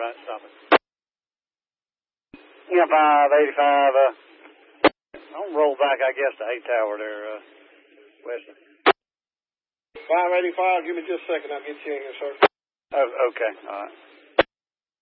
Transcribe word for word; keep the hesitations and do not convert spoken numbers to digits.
right, stop it. Yeah, five eighty-five, uh, I'll roll back, I guess, to eight tower there, uh, Wesley. five eighty-five, give me just a second, I'll get you in here, sir. Oh, okay, all right.